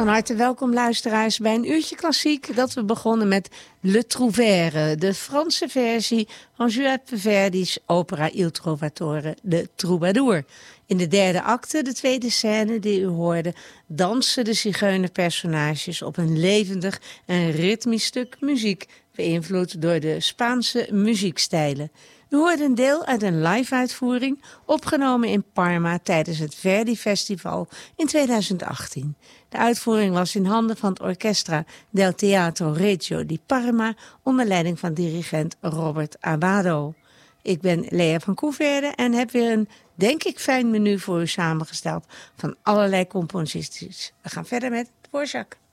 harte welkom luisteraars bij een uurtje klassiek dat we begonnen met Le Trouvère, de Franse versie van Giuseppe Verdi's opera Il Trovatore, de Troubadour. In de derde acte, de tweede scène die u hoorde, dansen de zigeunerpersonages op een levendig en ritmisch stuk muziek, beïnvloed door de Spaanse muziekstijlen. U hoorde een deel uit een live-uitvoering, opgenomen in Parma tijdens het Verdi Festival in 2018. De uitvoering was in handen van het Orchestra del Teatro Regio di Parma onder leiding van dirigent Robert Abbado. Ik ben Lea van Coeverde en heb weer een, denk ik, fijn menu voor u samengesteld van allerlei composities. We gaan verder met Dvorak.